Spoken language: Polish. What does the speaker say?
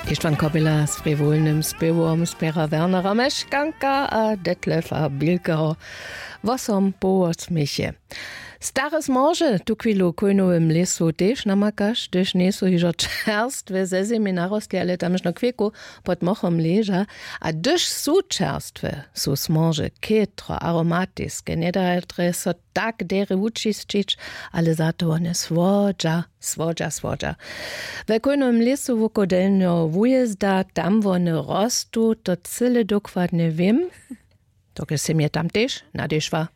Ištvan Kobila s frivolnym spěvom spěra Wernera Meškanka a Detlefa Bilkera wosom połosmiche. Stares morze tu chwilu kojnowym lesu też namakasz, też nie są już czerstwe ze zimy narostli, ale tam już na kwiku pod mochom leża, a też są czerstwe, są smorze, kietro, aromatyskie, nie da so tak dere uczyścić, ale za to one słodza. We kojnowym lesu wokodelno wujezda, tam one rostu, to cyle dokładnie wiem, to się mnie tam też nadeszła